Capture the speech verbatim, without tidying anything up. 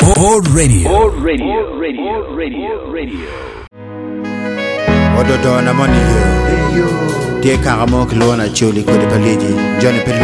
Old Radio. Old Radio. Radio. Radio. Radio. Odo do na money yo. Tie karamo klona chuli ko de paliji. Johnny